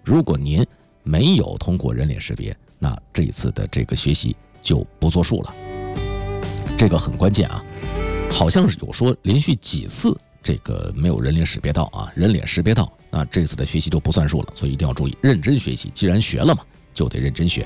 如果您没有通过人脸识别，那这一次的这个学习就不作数了。这个很关键啊，好像是有说连续几次这个没有人脸识别到啊，人脸识别到，那这次的学习就不算数了，所以一定要注意认真学习。既然学了嘛，就得认真学。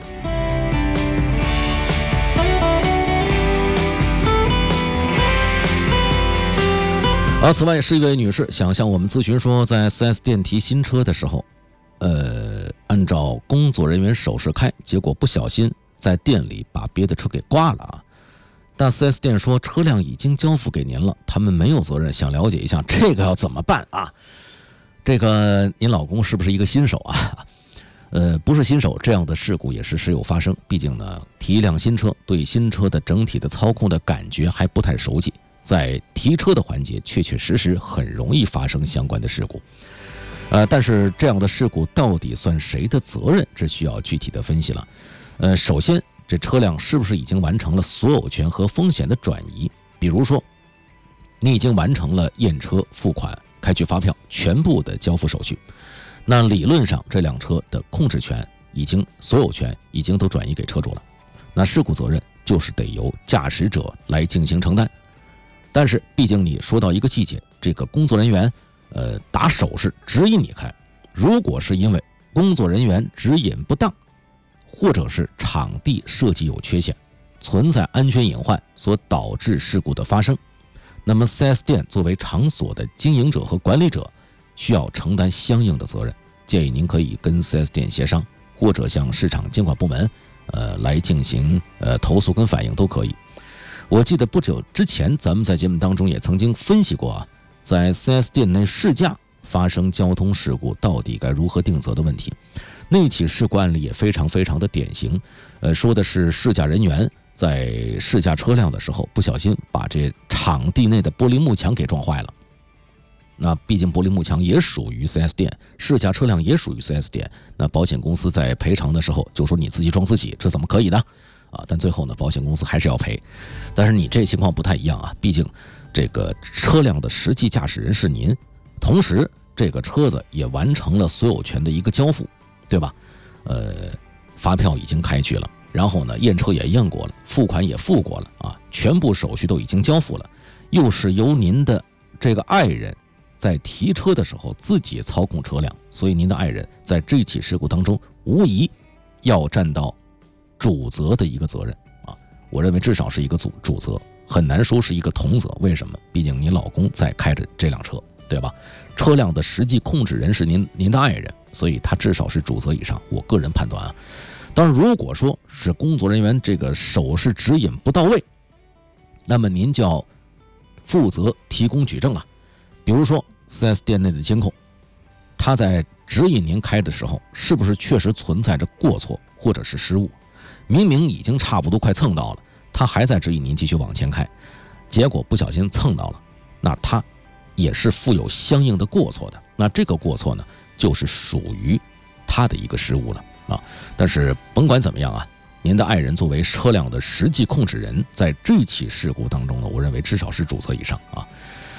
此外是一位女士想向我们咨询说，在 4S 店提新车的时候，按照工作人员手势开，结果不小心在店里把别的车给刮了啊。但 4S 店说车辆已经交付给您了，他们没有责任，想了解一下这个要怎么办啊？这个您老公是不是一个新手啊？不是新手，这样的事故也是时有发生。毕竟呢，提一辆新车，对新车的整体的操控的感觉还不太熟悉，在提车的环节确确实实很容易发生相关的事故。但是这样的事故到底算谁的责任，这需要具体的分析了。首先这车辆是不是已经完成了所有权和风险的转移？比如说你已经完成了验车、付款、开具发票全部的交付手续，那理论上这辆车的控制权所有权已经都转移给车主了，那事故责任就是得由驾驶者来进行承担。但是毕竟你说到一个细节，这个工作人员打手势指引你开，如果是因为工作人员指引不当，或者是场地设计有缺陷，存在安全隐患所导致事故的发生，那么 4S 店作为场所的经营者和管理者需要承担相应的责任。建议您可以跟 4S 店协商，或者向市场监管部门来进行投诉跟反映都可以。我记得不久之前咱们在节目当中也曾经分析过啊，在 4S 店内试驾发生交通事故到底该如何定责的问题。那起事故案例也非常非常的典型，说的是试驾人员在试驾车辆的时候不小心把这场地内的玻璃幕墙给撞坏了。那毕竟玻璃幕墙也属于 4S 店，试驾车辆也属于 4S 店，那保险公司在赔偿的时候就说你自己撞自己，这怎么可以呢？但最后呢，保险公司还是要赔。但是你这情况不太一样啊，毕竟这个车辆的实际驾驶人是您，同时这个车子也完成了所有权的一个交付，对吧？发票已经开具了，然后呢，验车也验过了，付款也付过了啊，全部手续都已经交付了，又是由您的这个爱人在提车的时候自己操控车辆，所以您的爱人在这起事故当中无疑要占到主责的一个责任啊。我认为至少是一个主责，很难说是一个同责。为什么？毕竟您老公在开着这辆车，对吧？车辆的实际控制人是您的爱人，所以他至少是主责以上。我个人判断啊，当然如果说是工作人员这个手势指引不到位，那么您就要负责提供举证了。比如说 4S 店内的监控，他在指引您开的时候是不是确实存在着过错或者是失误？明明已经差不多快蹭到了，他还在指引您继续往前开，结果不小心蹭到了，那他也是负有相应的过错的。那这个过错呢，就是属于他的一个失误了啊。但是甭管怎么样啊，您的爱人作为车辆的实际控制人，在这起事故当中呢，我认为至少是主责以上啊。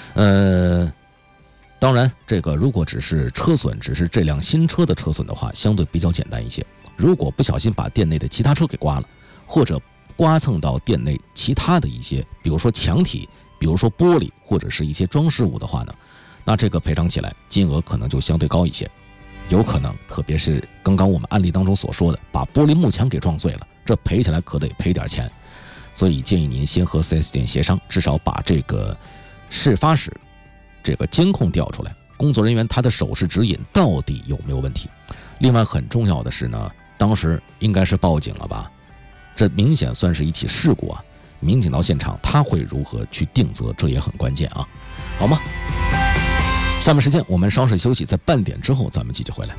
当然这个如果只是车损，只是这辆新车的车损的话，相对比较简单一些。如果不小心把店内的其他车给刮了，或者刮蹭到店内其他的一些，比如说墙体，比如说玻璃，或者是一些装饰物的话呢，那这个赔偿起来金额可能就相对高一些，有可能特别是刚刚我们案例当中所说的把玻璃幕墙给撞碎了，这赔起来可得赔点钱。所以建议您先和 4S 店协商，至少把这个事发时这个监控调出来，工作人员他的手势指引到底有没有问题。另外很重要的是呢，当时应该是报警了吧，这明显算是一起事故啊，民警到现场他会如何去定责，这也很关键啊，好吗？下面时间我们稍事休息，在半点之后咱们继续回来。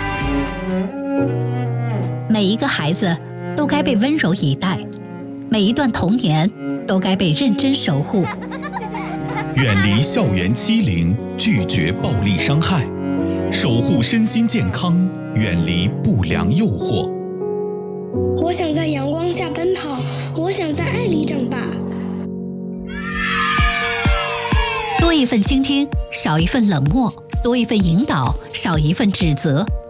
每一个孩子都该被温柔以待，每一段童年都该被认真守护。 远离校园欺凌，拒绝暴力伤害，守护身心健康，远离不良诱惑。 我想在阳光下奔跑，我想在爱里长大。 多一份倾听，少一份冷漠；多一份引导，少一份指责。